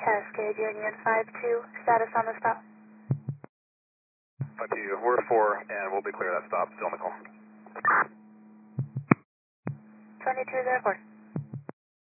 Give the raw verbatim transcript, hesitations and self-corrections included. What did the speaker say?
Cascade Union five two, status on the stop. five two, we're four, and we'll be clear of that stop. Still on the call. twenty-two, therefore.